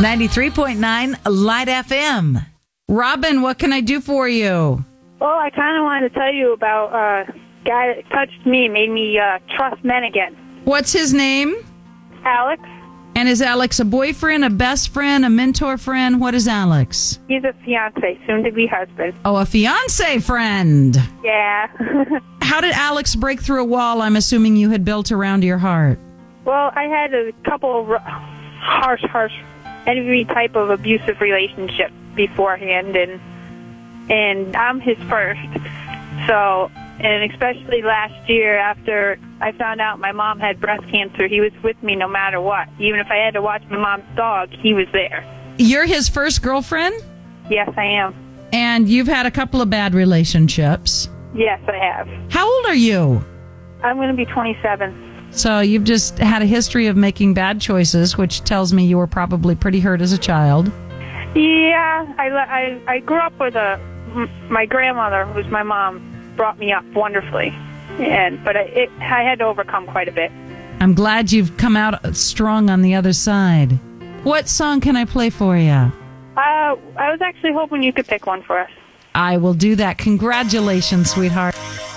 93.9 Light FM. Robin, what can I do for you? Well, I kind of wanted to tell you about a guy that touched me, made me trust men again. What's his name? Alex. And is Alex a boyfriend, a best friend, a mentor friend? What is Alex? He's a fiance, soon-to-be husband. Oh, a fiance friend. Yeah. How did Alex break through a wall I'm assuming you had built around your heart? Well, I had a couple of harsh, every type of abusive relationship beforehand, and I'm his first. So, and especially last year after I found out my mom had breast cancer, he was with me no matter what. Even if I had to watch my mom's dog, he was there. You're his first girlfriend? Yes, I am. And you've had a couple of bad relationships? Yes, I have. How old are you? I'm going to be 27. So you've just had a history of making bad choices, which tells me you were probably pretty hurt as a child. Yeah, I grew up with my grandmother, who's my mom, brought me up wonderfully, but I had to overcome quite a bit. I'm glad you've come out strong on the other side. What song can I play for you? I was actually hoping you could pick one for us. I will do that. Congratulations, sweetheart.